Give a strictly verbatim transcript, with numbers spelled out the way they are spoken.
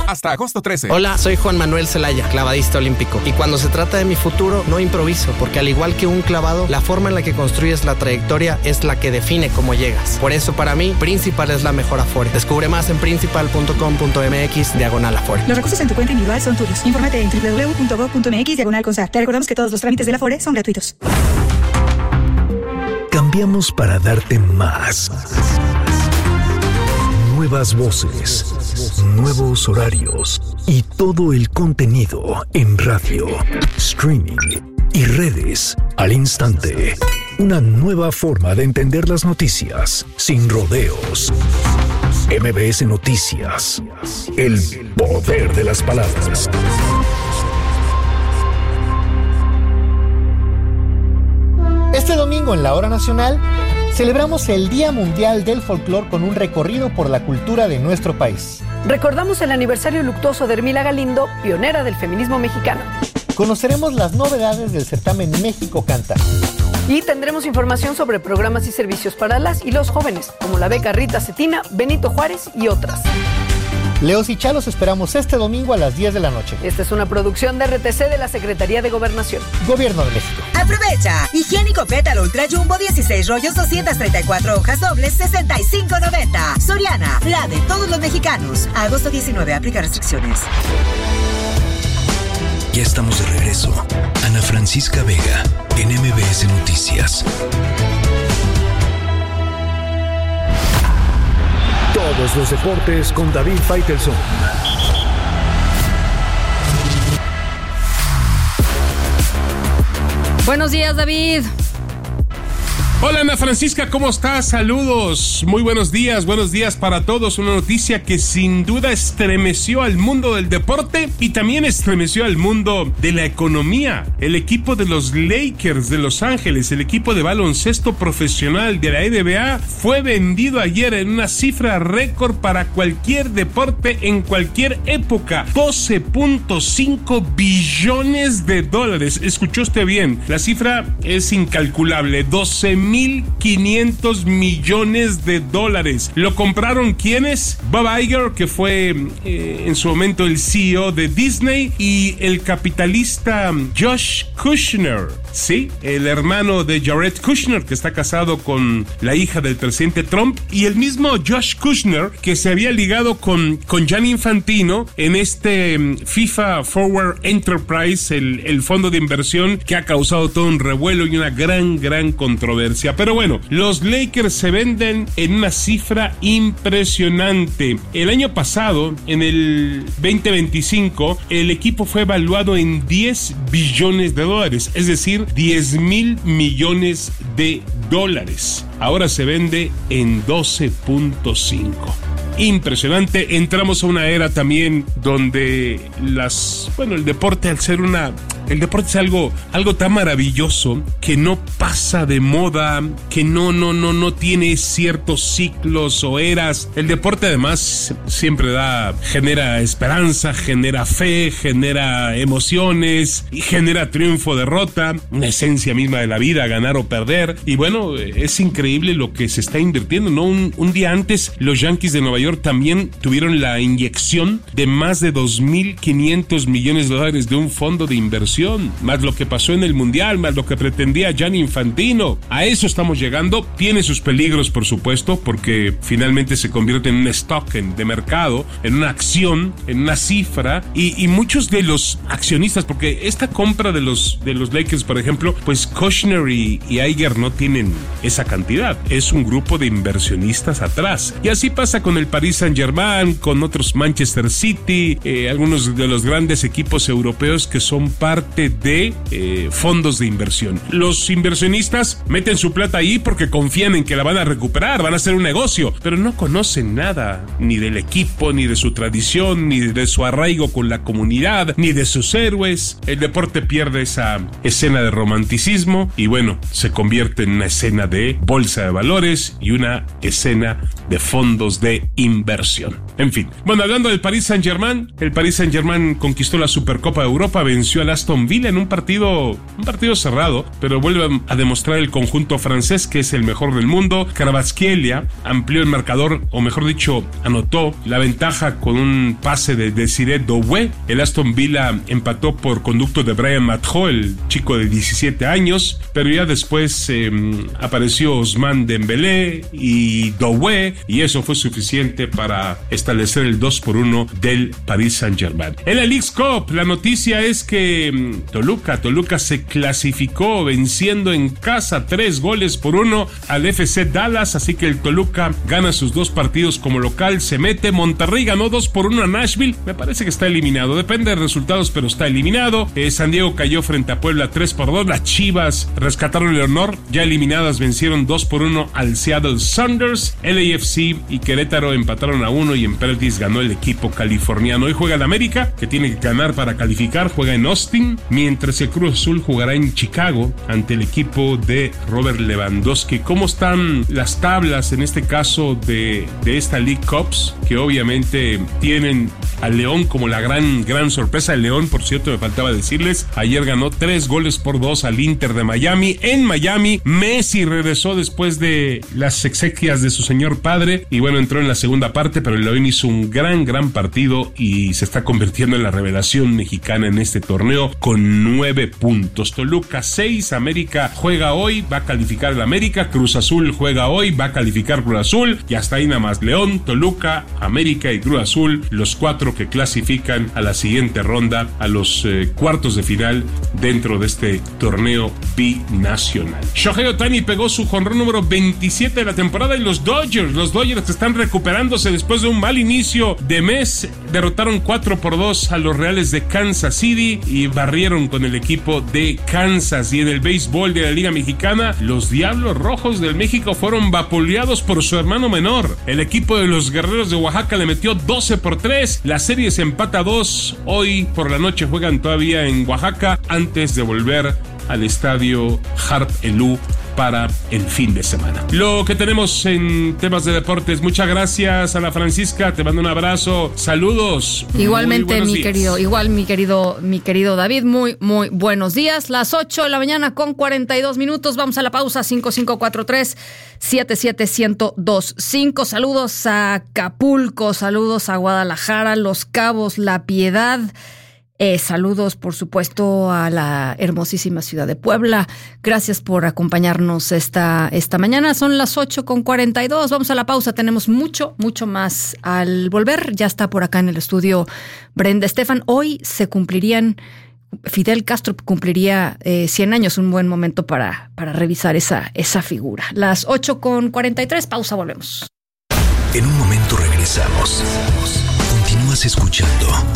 hasta agosto trece. Hola, soy Juan Manuel Zelaya, clavadista olímpico. Y cuando se trata de mi futuro, no improviso, porque al igual que un clavado, la forma en la que construyes la trayectoria es la que define cómo llegas. Por eso, para mí, Principal es la mejor Afore. Descubre más en principal punto com punto m x diagonal Afore. Los recursos en tu cuenta individual son tuyos. Infórmate en doble u doble u doble u punto gob punto m x diagonal CONSAR. Te recordamos que todos los trámites de la Afore son gratuitos. Cambiamos para darte más. Nuevas voces, nuevos horarios y todo el contenido en radio, streaming y redes al instante. Una nueva forma de entender las noticias sin rodeos. M B S Noticias. El poder de las palabras. Este domingo en la Hora Nacional celebramos el Día Mundial del Folclor con un recorrido por la cultura de nuestro país. Recordamos el aniversario luctuoso de Hermila Galindo, pionera del feminismo mexicano. Conoceremos las novedades del certamen México Canta. Y tendremos información sobre programas y servicios para las y los jóvenes, como la beca Rita Cetina, Benito Juárez y otras. Leos y Chalos esperamos este domingo a las diez de la noche. Esta es una producción de R T C de la Secretaría de Gobernación. Gobierno de México. Aprovecha. Higiénico Pétalo Ultra Jumbo, dieciséis rollos, doscientas treinta y cuatro hojas dobles, sesenta y cinco noventa. Soriana, la de todos los mexicanos. Agosto diecinueve, aplica restricciones. Ya estamos de regreso. Ana Francisca Vega, en M B S Noticias. Todos los deportes con David Faitelson. Buenos días, David. Hola Ana Francisca, ¿cómo estás? Saludos, muy buenos días, buenos días para todos. Una noticia que sin duda estremeció al mundo del deporte y también estremeció al mundo de la economía. El equipo de los Lakers de Los Ángeles, el equipo de baloncesto profesional de la N B A, fue vendido ayer en una cifra récord para cualquier deporte en cualquier época. doce punto cinco billones de dólares. Escuchó usted bien, la cifra es incalculable. doce mil quinientos millones de dólares. ¿Lo compraron quiénes? Bob Iger, que fue eh, en su momento el C E O de Disney, y el capitalista Josh Kushner, sí, el hermano de Jared Kushner, que está casado con la hija del presidente Trump, y el mismo Josh Kushner, que se había ligado con, con Gianni Infantino en este FIFA Forward Enterprise, el, el fondo de inversión que ha causado todo un revuelo y una gran, gran controversia. Pero bueno, los Lakers se venden en una cifra impresionante. El año pasado, en el veinte veinticinco, el equipo fue evaluado en diez billones de dólares, es decir, diez mil millones de dólares. Ahora se vende en doce punto cinco. Impresionante. Entramos a una era también donde las, bueno, el deporte al ser una, el deporte es algo, algo tan maravilloso que no pasa de moda, que no, no, no, no tiene ciertos ciclos o eras. El deporte además siempre da, genera esperanza, genera fe, genera emociones y genera triunfo, derrota, una esencia misma de la vida, ganar o perder. Y bueno, es increíble lo que se está invirtiendo, ¿no? Un, un día antes, los Yankees de Nueva York también tuvieron la inyección de más de dos mil quinientos millones de dólares de un fondo de inversión, más lo que pasó en el Mundial, más lo que pretendía Gianni Infantino. A eso estamos llegando. Tiene sus peligros, por supuesto, porque finalmente se convierte en un stock en, de mercado, en una acción, en una cifra, y, y muchos de los accionistas, porque esta compra de los, de los Lakers, por ejemplo, pues Kushner y, y Iger no tienen esa cantidad, es un grupo de inversionistas atrás, y así pasa con el Paris Saint-Germain, con otros Manchester City, eh, algunos de los grandes equipos europeos que son parte de eh, fondos de inversión. Los inversionistas meten su plata ahí porque confían en que la van a recuperar, van a hacer un negocio, pero no conocen nada, ni del equipo, ni de su tradición, ni de su arraigo con la comunidad, ni de sus héroes. El deporte pierde esa escena de romanticismo y bueno, se convierte en una escena de bolsa de valores y una escena de fondos de inversión. En fin, bueno, hablando del Paris Saint-Germain, el Paris Saint-Germain conquistó la Supercopa de Europa, venció al Aston Aston Villa en un partido, un partido cerrado, pero vuelve a demostrar el conjunto francés que es el mejor del mundo. Kvaratskhelia amplió el marcador, o mejor dicho, anotó la ventaja con un pase de Desiré Doué. El Aston Villa empató por conducto de Brian Mathieu, el chico de diecisiete años, pero ya después eh, apareció Ousmane Dembélé y Doué, y eso fue suficiente para establecer el dos por uno del Paris Saint-Germain. En la Leagues Cup, la noticia es que Toluca, Toluca se clasificó venciendo en casa tres goles por uno al F C Dallas, así que el Toluca gana sus dos partidos como local, se mete. Monterrey ganó dos por uno a Nashville, me parece que está eliminado, depende de resultados, pero está eliminado. eh, San Diego cayó frente a Puebla tres por dos, las Chivas rescataron el honor, ya eliminadas vencieron dos por uno al Seattle Sounders. L A F C y Querétaro empataron a uno y en Perdiz ganó el equipo californiano. Hoy juega el América, que tiene que ganar para calificar, juega en Austin, mientras el Cruz Azul jugará en Chicago ante el equipo de Robert Lewandowski. ¿Cómo están las tablas en este caso de, de esta League Cups? Que obviamente tienen al León como la gran, gran sorpresa. El León, por cierto, me faltaba decirles, ayer ganó tres goles por dos al Inter de Miami. En Miami, Messi regresó después de las exequias de su señor padre y bueno, entró en la segunda parte, pero el León hizo un gran, gran partido y se está convirtiendo en la revelación mexicana en este torneo con nueve puntos. Toluca seis, América juega hoy, va a calificar el América. Cruz Azul juega hoy, va a calificar Cruz Azul, y hasta ahí nada más. León, Toluca, América y Cruz Azul, los cuatro que clasifican a la siguiente ronda, a los eh, cuartos de final dentro de este torneo binacional. Shohei Ohtani pegó su jonrón número veintisiete de la temporada y los Dodgers, los Dodgers están recuperándose después de un mal inicio de mes. Derrotaron cuatro por dos a los Reales de Kansas City y barrieron con el equipo de Kansas. Y en el béisbol de la Liga Mexicana, los Diablos Rojos del México fueron vapuleados por su hermano menor. El equipo de los Guerreros de Oaxaca le metió doce por tres. La serie se empata a dos. Hoy por la noche juegan todavía en Oaxaca antes de volver al estadio Harp Elú para el fin de semana. Lo que tenemos en temas de deportes. Muchas gracias, Ana Francisca, te mando un abrazo, saludos. Igualmente, mi días. querido, igual mi querido, mi querido David, muy, muy buenos días. Las ocho de la mañana con cuarenta y dos minutos, vamos a la pausa. Cinco cinco cuatro tres siete siete uno cero dos cinco. Saludos a Acapulco, saludos a Guadalajara, Los Cabos, La Piedad. Eh, saludos, por supuesto, a la hermosísima ciudad de Puebla. Gracias por acompañarnos esta, esta mañana. Son las ocho con cuarenta y dos. Vamos a la pausa. Tenemos mucho, mucho más al volver. Ya está por acá en el estudio Brenda Estefan. Hoy se cumplirían, Fidel Castro cumpliría eh, cien años. Un buen momento para, para revisar esa, esa figura. Las ocho con cuarenta y tres. Pausa, volvemos. En un momento regresamos. Continúas escuchando